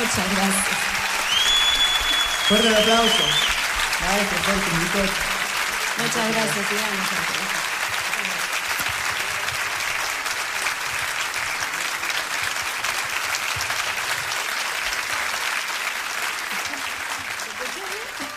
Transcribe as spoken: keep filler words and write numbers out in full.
Muchas gracias. Fuerte el aplauso. Maestro, fuerte, un Muchas gracias, Iván. Muchas gracias.